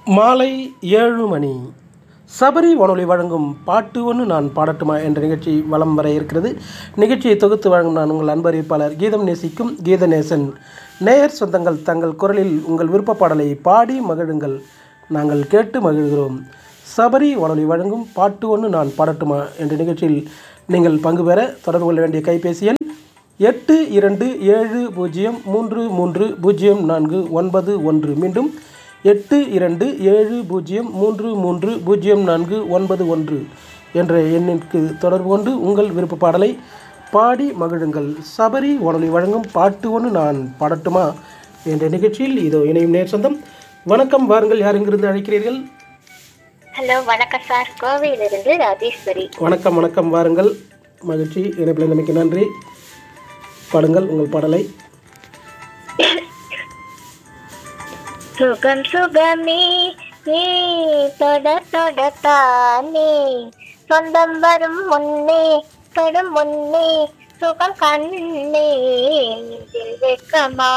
மாலை 7 மணி. சபரி வானொலி வழங்கும் பாட்டு ஒன்று நான் பாடட்டுமா என்ற நிகழ்ச்சி வலம் வர இருக்கிறது. நிகழ்ச்சியை தொகுத்து வழங்கும் நான் உங்கள் அன்பறிவிப்பாளர் கீதம் நேசிக்கும் கீதநேசன். நேயர் சொந்தங்கள் தங்கள் குரலில் உங்கள் விருப்ப பாடலை பாடி மகிழுங்கள், நாங்கள் கேட்டு மகிழ்கிறோம். சபரி வானொலி வழங்கும் பாட்டு ஒன்று நான் பாடட்டுமா என்ற நிகழ்ச்சியில் நீங்கள் பங்கு பெற தொடர்பு கொள்ள வேண்டிய கைபேசி எண் 8270330491. மீண்டும் 8270330491 என்ற எண்ணிற்கு தொடர்பு கொண்டு உங்கள் விருப்ப பாடலை பாடி மகிழுங்கள். சபரி வானொலி வழங்கும் பாட்டு ஒன்று நான் பாடட்டுமா என்ற நிகழ்ச்சியில் இதோ இணையும் நேர் சொந்தம். வணக்கம், வாருங்கள். யார் எங்கிருந்து அழைக்கிறீர்கள்? ஹலோ, வணக்கம் சார். கோவையிலிருந்து ராஜேஸ்வரி. வணக்கம் வணக்கம், வாருங்கள். மகிழ்ச்சி. இணைப்பில் நமக்கு நன்றி. பாடுங்கள் உங்கள் பாடலை. சுகம் சுகமே ஏ தொட தொடத்தானே, சொந்தம் வரும் முன்னே தொடும் முன்னே சுகம் கண்ணே, இதில் வெட்கமா